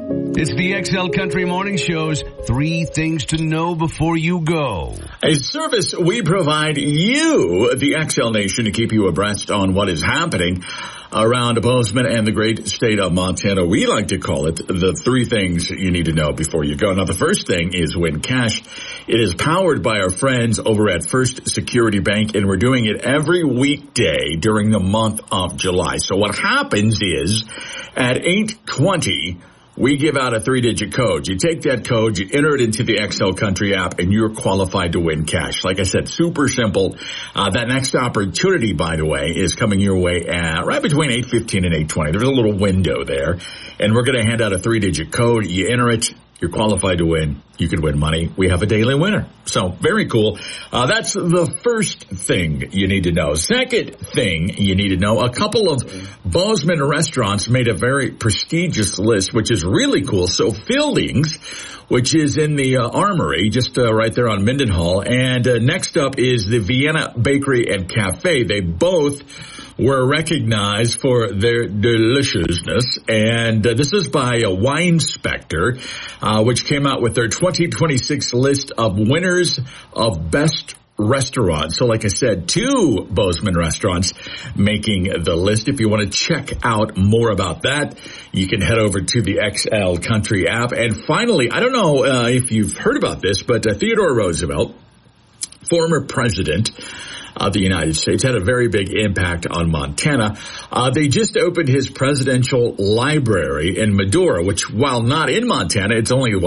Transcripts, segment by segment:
It's the XL Country Morning Show's 3 things to know before you go. A service we provide you, the XL Nation, to keep you abreast on what is happening around Bozeman and the great state of Montana. We like to call it the 3 things you need to know before you go. Now, the first thing is Win Cash. It is powered by our friends over at First Security Bank, and we're doing it every weekday during the month of July. So what happens is at 8:20, we give out a 3-digit code. You take that code, you enter it into the XL Country app, and you're qualified to win cash. Like I said, super simple. That next opportunity, by the way, is coming your way at right between 8:15 and 8:20. There's a little window there, and we're going to hand out a 3-digit code. You enter it. You're qualified to win. You can win money. We have a daily winner. So very cool. That's the first thing you need to know. Second thing you need to know, a couple of Bozeman restaurants made a very prestigious list, which is really cool. So Fieldings, which is in the Armory, just right there on Mendenhall. And next up is the Vienna Bakery and Cafe. They both were recognized for their deliciousness, and this is by a Wine Spectre, which came out with their 2026 list of winners of best restaurants. So like I said, 2 Bozeman restaurants making the list. If you want to check out more about that, you can head over to the XL Country app. And finally, I don't know if you've heard about this, but Theodore Roosevelt, former president of the United States, had a very big impact on Montana. They just opened his presidential library in Medora, which, while not in Montana, it's only,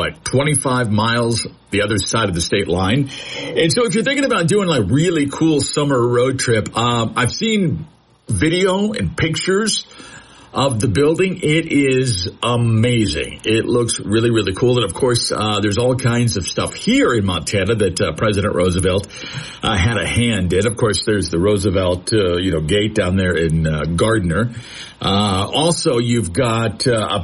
25 miles the other side of the state line. And so if you're thinking about doing a really cool summer road trip, I've seen video and pictures of the building. It is amazing. It looks really, really cool. And of course, there's all kinds of stuff here in Montana that President Roosevelt had a hand in. Of course, there's the Roosevelt, gate down there in Gardner. Also, you've got a